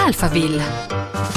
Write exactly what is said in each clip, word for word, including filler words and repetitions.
Alphaville.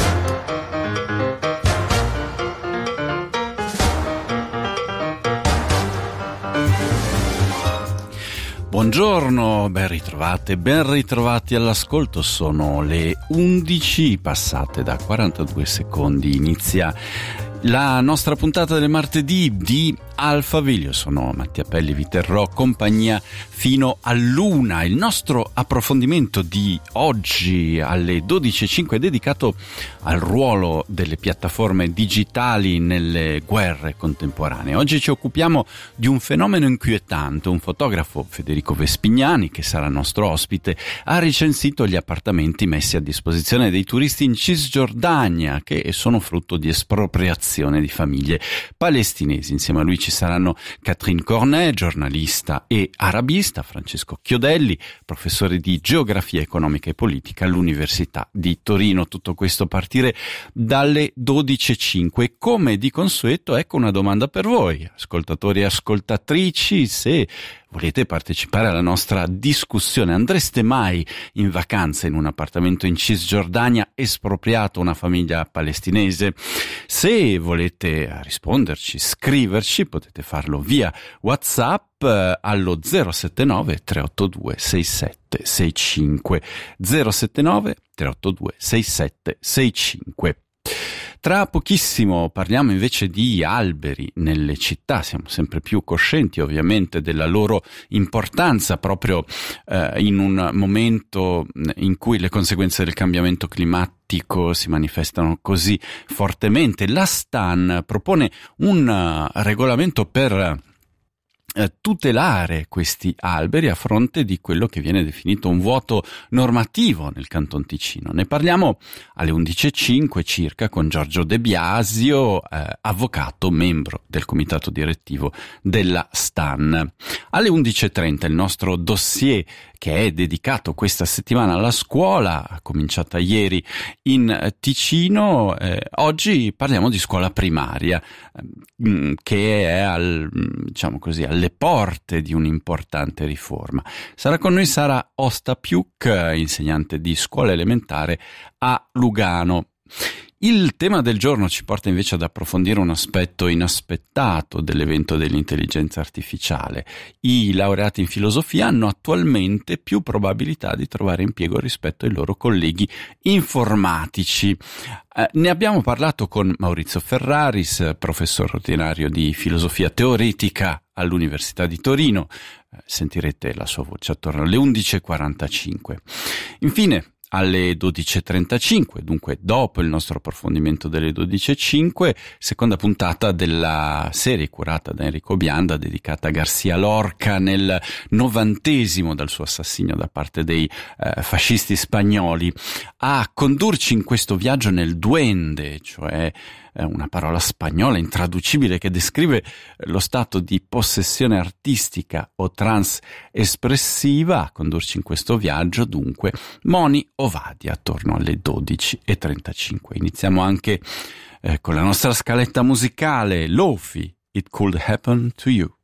Buongiorno, ben ritrovate, ben ritrovati all'ascolto. Sono le undici passate da quarantadue secondi. Inizia la nostra puntata del martedì di Alphaville. Io sono Mattia Pelli, vi terrò compagnia fino all'una. Il nostro approfondimento di oggi alle dodici e cinque è dedicato al ruolo delle piattaforme digitali nelle guerre contemporanee. Oggi ci occupiamo di un fenomeno inquietante. Un fotografo, Federico Vespignani, che sarà nostro ospite, ha recensito gli appartamenti messi a disposizione dei turisti in Cisgiordania, che sono frutto di espropriazione di famiglie palestinesi. Insieme a lui ci saranno Catherine Cornet, giornalista e arabista, Francesco Chiodelli, professore di geografia economica e politica all'Università di Torino. Tutto questo a partire dalle dodici e cinque. Come di consueto, ecco una domanda per voi, ascoltatori e ascoltatrici: se volete partecipare alla nostra discussione, andreste mai in vacanza in un appartamento in Cisgiordania espropriato a una famiglia palestinese? Se volete risponderci, scriverci, potete farlo via WhatsApp eh, allo zero sette nove tre otto due sei sette sei cinque zero sette nove tre otto due sei sette sei cinque. Tra pochissimo parliamo invece di alberi nelle città. Siamo sempre più coscienti ovviamente della loro importanza proprio eh, in un momento in cui le conseguenze del cambiamento climatico si manifestano così fortemente. La Stan propone un uh, regolamento per tutelare questi alberi a fronte di quello che viene definito un vuoto normativo nel Canton Ticino. Ne parliamo alle undici e cinque circa con Giorgio De Biasio, eh, avvocato, membro del comitato direttivo della Stan. Alle undici e trenta il nostro dossier, che è dedicato questa settimana alla scuola, cominciata ieri in Ticino. Eh, oggi parliamo di scuola primaria, eh, che è al, diciamo così, alle porte di un'importante riforma. Sarà con noi Sara Ostapiuk, insegnante di scuola elementare a Lugano. Il tema del giorno ci porta invece ad approfondire un aspetto inaspettato dell'evento dell'intelligenza artificiale. I laureati in filosofia hanno attualmente più probabilità di trovare impiego rispetto ai loro colleghi informatici. Eh, ne abbiamo parlato con Maurizio Ferraris, professore ordinario di filosofia teoretica all'Università di Torino. Eh, sentirete la sua voce attorno alle undici e quarantacinque. Infine, alle dodici e trentacinque, dunque dopo il nostro approfondimento delle dodici e cinque, seconda puntata della serie curata da Enrico Bianda dedicata a García Lorca nel novantesimo dal suo assassinio da parte dei eh, fascisti spagnoli. A condurci in questo viaggio nel duende, cioè una parola spagnola intraducibile che descrive lo stato di possessione artistica o trans-espressiva. A condurci in questo viaggio dunque Moni Ovadia attorno alle dodici e trentacinque. Iniziamo anche eh, con la nostra scaletta musicale, Lofi, It Could Happen to You.